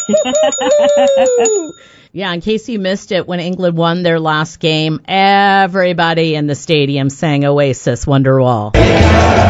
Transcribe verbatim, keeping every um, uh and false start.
Yeah, in case you missed it, when England won their last game, everybody in the stadium sang Oasis Wonderwall.